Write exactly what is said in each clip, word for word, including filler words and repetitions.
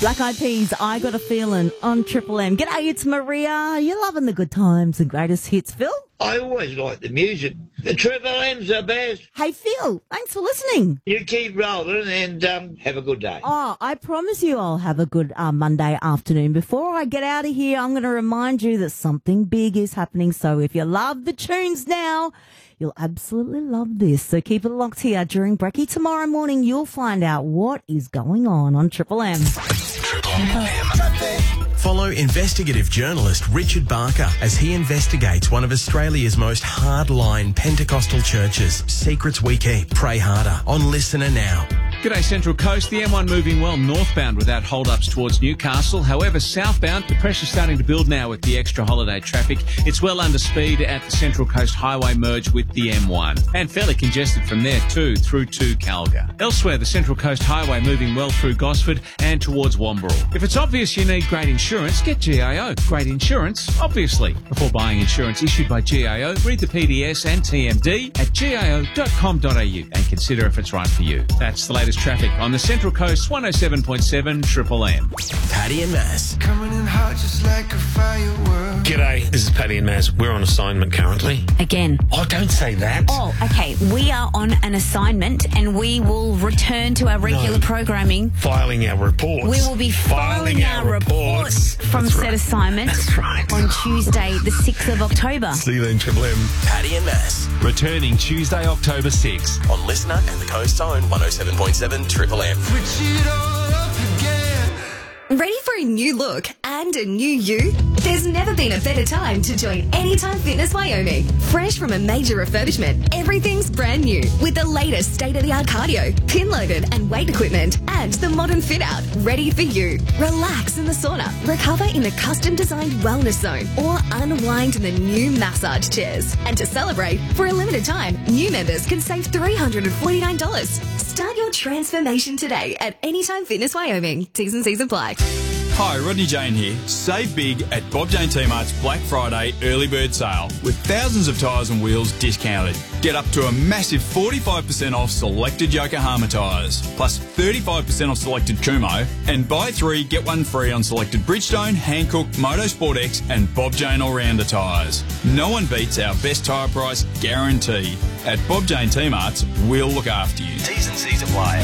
Black Eyed Peas, I Got a Feeling on Triple M. G'day, it's Maria. You're loving the good times and greatest hits, Phil? I always like the music. The Triple M's the best. Hey, Phil, thanks for listening. You keep rolling and um, have a good day. Oh, I promise you I'll have a good uh, Monday afternoon. Before I get out of here, I'm going to remind you that something big is happening. So if you love the tunes now, you'll absolutely love this. So keep it locked here. During Brekkie tomorrow morning, you'll find out what is going on on Triple M. Triple M. Follow investigative journalist Richard Barker as he investigates one of Australia's most hardline Pentecostal churches. Secrets we keep. Pray harder. On Listener Now. G'day Central Coast, the M one moving well northbound without hold-ups towards Newcastle. However, southbound, the pressure's starting to build now with the extra holiday traffic. It's well under speed at the Central Coast Highway merge with the M one. And fairly congested from there too, through to Calga. Elsewhere, the Central Coast Highway moving well through Gosford and towards Wamberal. If it's obvious you need great insurance, get G I O. Great insurance, obviously. Before buying insurance issued by G I O, read the P D S and T M D at G I O dot com dot A U and consider if it's right for you. That's the latest traffic on the Central Coast one oh seven point seven Triple M. Paddy and Mass. Coming in hot just like a firework. G'day, this is Paddy and Maz. We're on assignment currently. Again. Oh, don't say that. Oh, okay. We are on an assignment and we will return to our regular No. programming. Filing our reports. We will be filing, our, reports, from That's said right. assignment That's right. on Tuesday, the sixth of October. See you then, Triple M. Paddy and Mass. Returning Tuesday, October sixth. On Listener and the Coast's own one oh seven point seven Triple M. Switch it all up again. Ready for a new look and a new you? There's never been a better time to join Anytime Fitness Wyoming. Fresh from a major refurbishment, everything's brand new with the latest state-of-the-art cardio, pin-loaded and weight equipment, and the modern fit-out ready for you. Relax in the sauna, recover in the custom-designed wellness zone, or unwind in the new massage chairs. And to celebrate, for a limited time, new members can save three hundred forty-nine dollars. Start your transformation today at Anytime Fitness Wyoming. T's and C's apply. Hi, Rodney Jane here. Save big at Bob Jane T-Mart's Black Friday early bird sale with thousands of tyres and wheels discounted. Get up to a massive forty-five percent off selected Yokohama tyres, plus thirty-five percent off selected Kumho, and buy three, get one free on selected Bridgestone, Hankook, Motorsport X and Bob Jane All-Rounder tyres. No one beats our best tyre price guarantee. At Bob Jane T-Mart's, we'll look after you. T's and C's apply.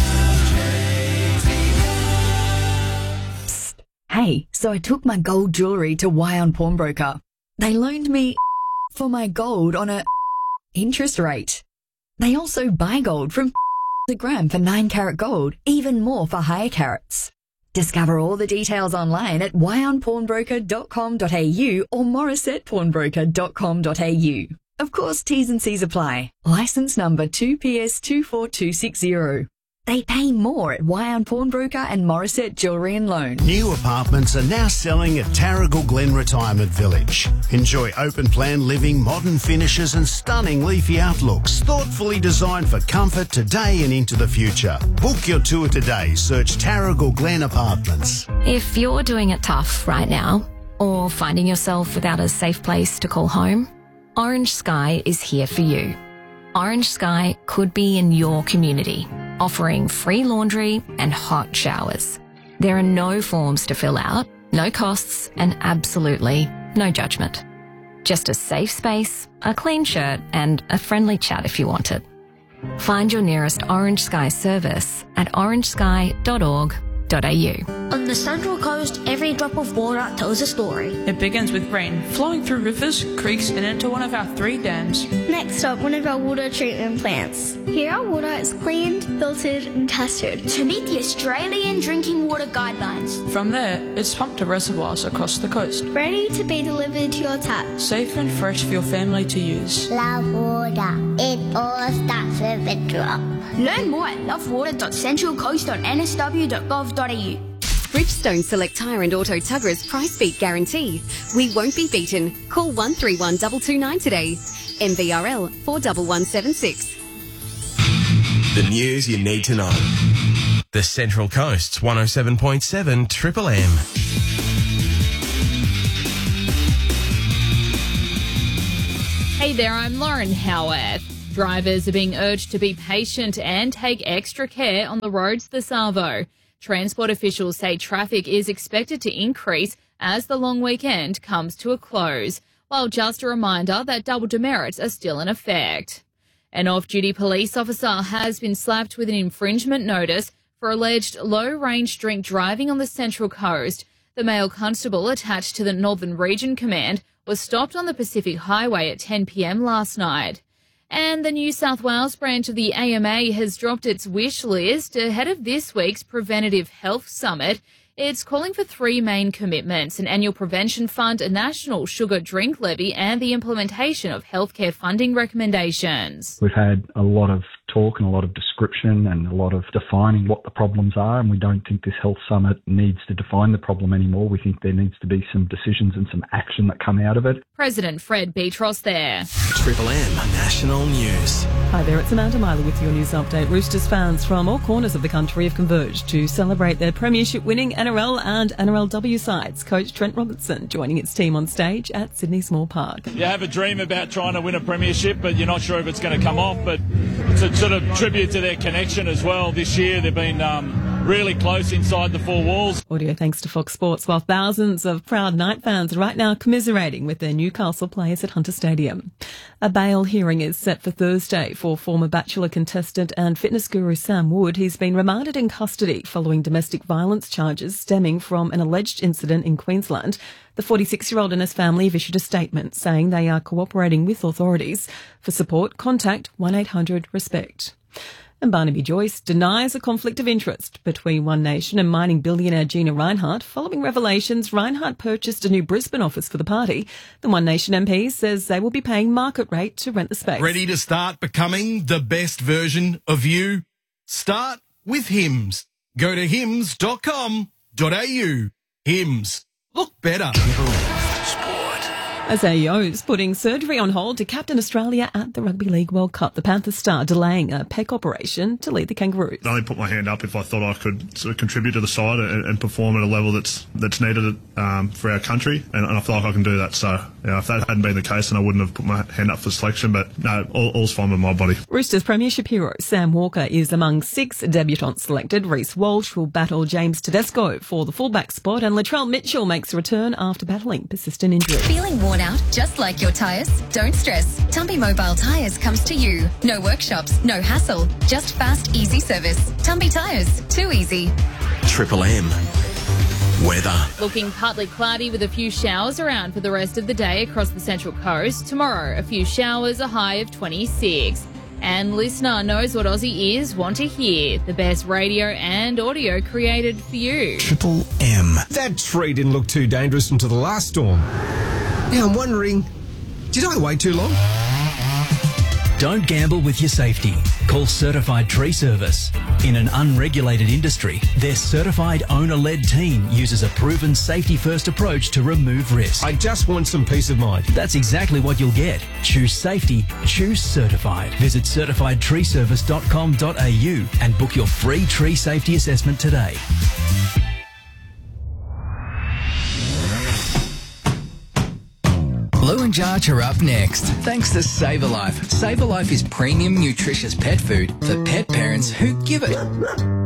Hey, so I took my gold jewellery to Wyon Pawnbroker. They loaned me for my gold on a interest rate. They also buy gold from the gram for nine carat gold, even more for higher carats. Discover all the details online at wyon pawnbroker dot com dot a u or morissette pawnbroker dot com dot a u. Of course, T's and C's apply. Licence number two P S two four two six zero. They pay more at Wyon Pawnbroker and Morissette Jewellery and Loan. New apartments are now selling at Tarragle Glen Retirement Village. Enjoy open plan living, modern finishes and stunning leafy outlooks. Thoughtfully designed for comfort today and into the future. Book your tour today. Search Tarragle Glen Apartments. If you're doing it tough right now, or finding yourself without a safe place to call home, Orange Sky is here for you. Orange Sky could be in your community, offering free laundry and hot showers. There are no forms to fill out, no costs, and absolutely no judgment. Just a safe space, a clean shirt, and a friendly chat if you want it. Find your nearest Orange Sky service at orange sky dot org dot a u. On the Central Coast, every drop of water tells a story. It begins with rain flowing through rivers, creeks, and into one of our three dams. Next up, one of our water treatment plants. Here our water is cleaned, filtered, and tested to meet the Australian Drinking Water Guidelines. From there, it's pumped to reservoirs across the coast, ready to be delivered to your tap. Safe and fresh for your family to use. Love water. It all starts with a drop. Learn more at love water dot central coast dot n s w dot gov dot a u. Bridgestone Select Tyre and Auto Tuggers Price Beat Guarantee. We won't be beaten. Call one three one two two nine today. M V R L four one one seven six. The news you need to know. The Central Coast's one oh seven point seven Triple M. Hey there, I'm Lauren Howarth. Drivers are being urged to be patient and take extra care on the roads this arvo. Transport officials say traffic is expected to increase as the long weekend comes to a close, while just a reminder that double demerits are still in effect. An off-duty police officer has been slapped with an infringement notice for alleged low-range drink driving on the Central Coast. The male constable attached to the Northern Region Command was stopped on the Pacific Highway at ten p m last night. And the New South Wales branch of the A M A has dropped its wish list ahead of this week's Preventative Health Summit. It's calling for three main commitments: an annual prevention fund, a national sugar drink levy, and the implementation of healthcare funding recommendations. We've had a lot of talk and a lot of description and a lot of defining what the problems are, and we don't think this health summit needs to define the problem anymore. We think there needs to be some decisions and some action that come out of it. President Fred Beatros there. Triple M National News. Hi there, it's Amanda Miley with your news update. Roosters fans from all corners of the country have converged to celebrate their premiership-winning N R L and N R L W sides. Coach Trent Robertson joining its team on stage at Sydney Small Park. You have a dream about trying to win a premiership, but you're not sure if it's going to come off. But it's a sort of tribute to their connection as well. This year they've been um, really close inside the four walls. Audio thanks to Fox Sports, while thousands of proud Knight fans are right now commiserating with their Newcastle players at Hunter Stadium. A bail hearing is set for Thursday for former Bachelor contestant and fitness guru Sam Wood. He's been remanded in custody following domestic violence charges stemming from an alleged incident in Queensland. The forty-six-year-old and his family have issued a statement saying they are cooperating with authorities. For support, contact one eight hundred RESPECT. And Barnaby Joyce denies a conflict of interest between One Nation and mining billionaire Gina Rinehart. Following revelations, Rinehart purchased a new Brisbane office for the party. The One Nation M P says they will be paying market rate to rent the space. Ready to start becoming the best version of you? Start with Hims. Go to hims dot com dot a u. Hims. Look better. As A E O's putting surgery on hold to captain Australia at the Rugby League World Cup, the Panthers star delaying a pec operation to lead the Kangaroos. I only put my hand up if I thought I could sort of contribute to the side and, and perform at a level that's that's needed um, for our country, and, and I feel like I can do that. So, yeah, if that hadn't been the case, then I wouldn't have put my hand up for selection. But no, all, all's fine with my body. Roosters premiership hero Sam Walker is among six debutants selected. Reece Walsh will battle James Tedesco for the fullback spot, and Latrell Mitchell makes a return after battling persistent injury. Feeling worn out, just like your tyres? Don't stress. Tumby Mobile Tyres comes to you. No workshops, no hassle, just fast, easy service. Tumby Tyres, too easy. Triple M. Weather. Looking partly cloudy with a few showers around for the rest of the day across the Central Coast. Tomorrow, a few showers, a high of twenty-six. And listener knows what Aussie ears want to hear. The best radio and audio created for you. Triple M. That tree didn't look too dangerous until the last storm. Now I'm wondering, did I wait too long? Don't gamble with your safety. Call Certified Tree Service. In an unregulated industry, their certified owner-led team uses a proven safety-first approach to remove risk. I just want some peace of mind. That's exactly what you'll get. Choose safety. Choose Certified. Visit certified tree service dot com dot a u and book your free tree safety assessment today. Lou and Jarch are up next. Thanks to Saver Life. Saver Life is premium nutritious pet food for pet parents who give it.